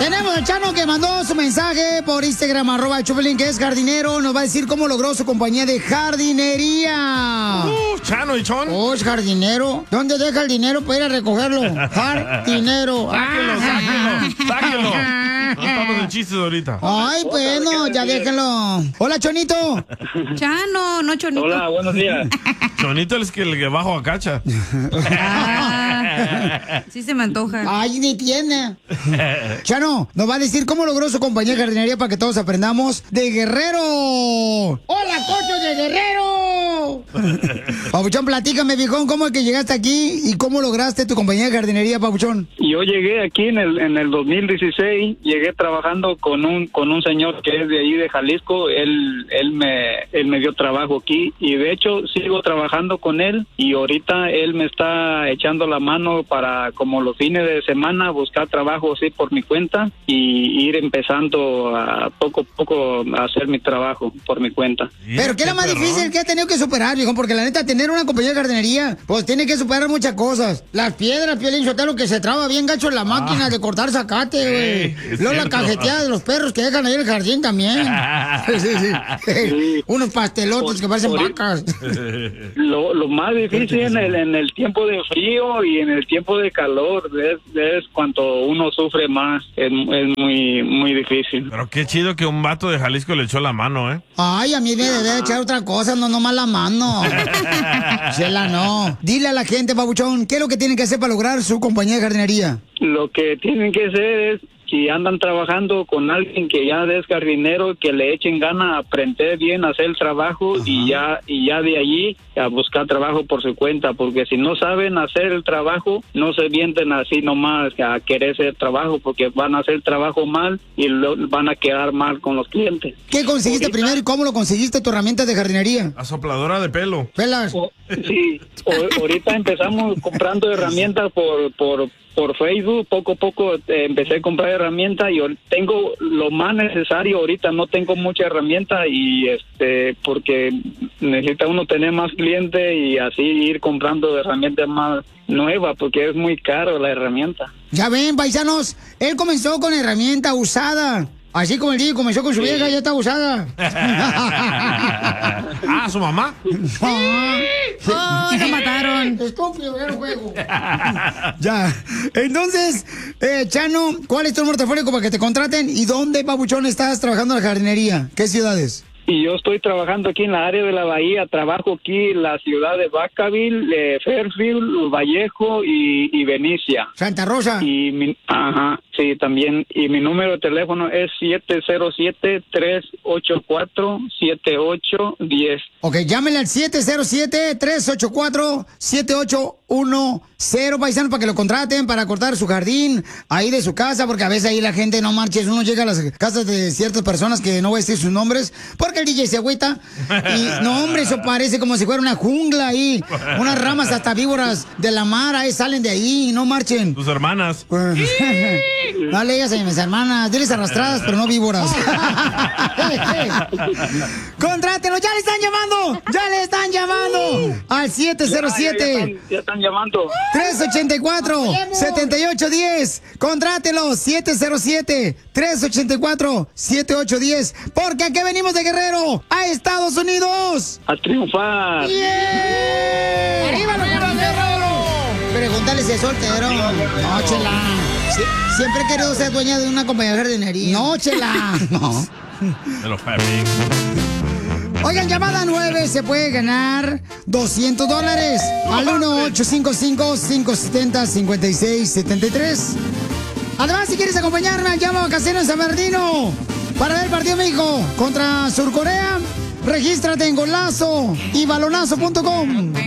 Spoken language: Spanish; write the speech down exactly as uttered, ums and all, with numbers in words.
Tenemos al Chano que mandó su mensaje por Instagram, arroba Chupelín, que es jardinero. Nos va a decir cómo logró su compañía de jardinería. Uh, Chano y Chon. Oh, es jardinero. ¿Dónde deja el dinero para ir a recogerlo? Jardinero. Sáquelo, sáquelo, sáquelo. No estamos en chistes ahorita. Ay, bueno, ya déjenlo. Hola, Chonito. Chano, no Chonito. Hola, buenos días. Chonito es que el que bajo a cacha. Ah, sí se me antoja. Ay, ni tiene. Chano, nos va a decir cómo logró su compañía de jardinería para que todos aprendamos de Guerrero. ¡Hola, Cocho de Guerrero! Papuchón, platícame, viejón, ¿cómo es que llegaste aquí y cómo lograste tu compañía de jardinería, Papuchón? Yo llegué aquí en el en el dos mil dieciséis, llegué trabajando con un con un señor que es de ahí de Jalisco. Él él me él me dio trabajo aquí y de hecho sigo trabajando con él y ahorita él me está echando la mano para como los fines de semana buscar trabajo así por mi cuenta y ir empezando a poco a poco a hacer mi trabajo por mi cuenta. Pero ¿qué es lo más difícil que ha tenido que superar, viejo? Porque la neta, tener una compañía de jardinería, pues tiene que superar muchas cosas. Las piedras, Piolín Sotelo, que se traba bien gacho en la máquina ah. de cortar zacate, güey. Sí, Luego la cajeteada de los perros que dejan ahí en el jardín también. Sí, sí, sí. Sí. Unos pastelotes por, que parecen por, vacas. Lo, lo más difícil en el, en el tiempo de frío y en el tiempo de calor es, es cuando uno sufre más. Es, es muy, muy difícil. Pero qué chido que un vato de Jalisco le echó la mano, ¿eh? Ay, a mí me debe echar otra cosa, no nomás la mano. Chela, no. Dile a la gente, babuchón, ¿qué es lo que tienen que hacer para lograr su compañía de jardinería? Lo que tienen que hacer es, si andan trabajando con alguien que ya es jardinero, que le echen ganas a aprender bien a hacer el trabajo. Ajá. y ya y ya de allí a buscar trabajo por su cuenta, porque si no saben hacer el trabajo, no se vienten así nomás a querer hacer trabajo, porque van a hacer el trabajo mal y lo, van a quedar mal con los clientes. ¿Qué conseguiste ahorita, primero y cómo lo conseguiste tu herramienta de jardinería? Asopladora de pelo. ¿Pelas? O, sí, o, ahorita empezamos comprando herramientas por por por Facebook, poco a poco eh, empecé a comprar herramientas y tengo lo más necesario ahorita, no tengo mucha herramienta y este porque necesita uno tener más clientes y así ir comprando herramientas más nuevas porque es muy caro la herramienta. Ya ven, paisanos, él comenzó con herramienta usada. Así como el día comenzó con su sí. vieja, ya está usada. Ah, ¿su mamá? Ah, ¡Oh, lo mataron! Estúpido, era el juego. Ya. Entonces, eh, Chano, ¿cuál es tu número telefónico para que te contraten? ¿Y dónde, babuchón, estás trabajando en la jardinería? ¿Qué ciudades? Y yo estoy trabajando aquí en la área de la bahía, trabajo aquí en la ciudad de Vacaville, eh, Fairfield, Vallejo y, y Benicia. Santa Rosa. Y mi, ajá, sí, también. Y mi número de teléfono es siete cero siete, tres ocho cuatro, siete ocho uno cero. Ok, llámenle al siete cero siete, tres ocho cuatro, siete ocho uno cero, paisanos, para que lo contraten, para cortar su jardín ahí de su casa, porque a veces ahí la gente no marches, uno llega a las casas de ciertas personas que no voy a decir sus nombres, porque el D J se agüita, y no, hombre, eso parece como si fuera una jungla ahí, unas ramas hasta víboras de la mar, ahí salen de ahí, no marchen. Tus hermanas. No le digas a mis hermanas, diles arrastradas, pero no víboras. Contrátelo, ya le están llamando, ya le están llamando al siete cero siete. Ya, ya, están, ya están llamando. tres ocho cuatro, siete ocho uno cero. Contrátelo, siete cero siete, tres ocho cuatro, siete ocho uno cero. Porque aquí venimos de Guerrero a Estados Unidos a triunfar. ¡Yeah! ¡Arriba los Guerrero! Pregúntale si es soltero. No, chela. Sí, siempre he querido ser dueña de una compañía de jardinería. No, chela. No. De los Pepe. Oigan, llamada nueve se puede ganar doscientos dólares al uno ocho cinco cinco, cinco siete cero, cinco seis siete tres. Además, si quieres acompañarme, llamo a Casino San Bernardino para ver el partido de México contra Surcorea. Regístrate en golazo y balonazo punto com.